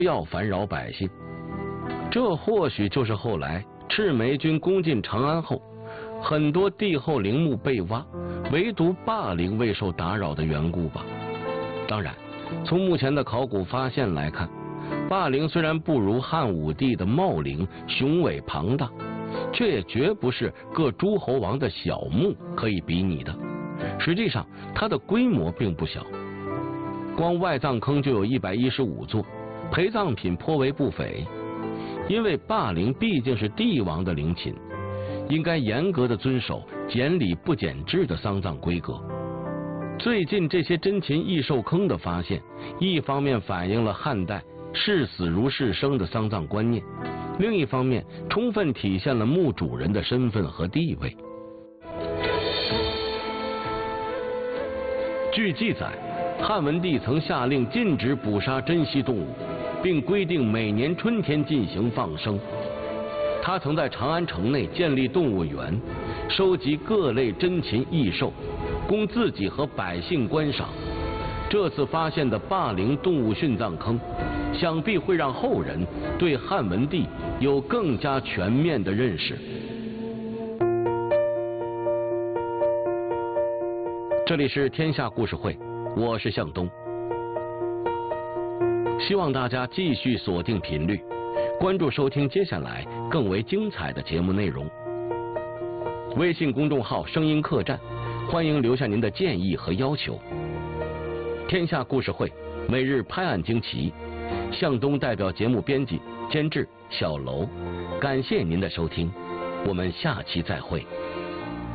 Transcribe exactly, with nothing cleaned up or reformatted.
要烦扰百姓。这或许就是后来赤眉军攻进长安后，很多帝后陵墓被挖，唯独霸陵未受打扰的缘故吧。当然，从目前的考古发现来看，霸陵虽然不如汉武帝的茂陵雄伟庞大，却也绝不是各诸侯王的小墓可以比拟的。实际上，它的规模并不小，光外葬坑就有一百一十五座，陪葬品颇为不菲。因为霸陵毕竟是帝王的陵寝，应该严格的遵守简礼不简制的丧葬规格。最近这些珍禽异兽坑的发现，一方面反映了汉代视死如视生的丧葬观念，另一方面充分体现了墓主人的身份和地位。据记载，汉文帝曾下令禁止捕杀珍稀动物，并规定每年春天进行放生。他曾在长安城内建立动物园，收集各类珍禽异兽，供自己和百姓观赏。这次发现的霸陵动物殉葬坑，想必会让后人对汉文帝有更加全面的认识。这里是天下故事会，我是向东。希望大家继续锁定频率，关注收听接下来更为精彩的节目内容。微信公众号声音客栈，欢迎留下您的建议和要求。天下故事会每日拍案惊奇，向东代表节目编辑监制小楼，感谢您的收听，我们下期再会。